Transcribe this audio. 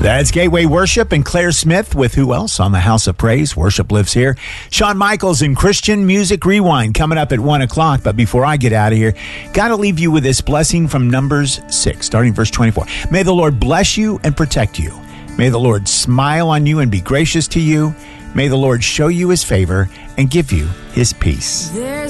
That's Gateway Worship and Claire Smith with who else on the House of Praise. Worship lives here. Shawn Michaels and Christian Music Rewind coming up at 1 o'clock. But before I get out of here, got to leave you with this blessing from Numbers 6, starting verse 24. May the Lord bless you and protect you. May the Lord smile on you and be gracious to you. May the Lord show you his favor and give you his peace.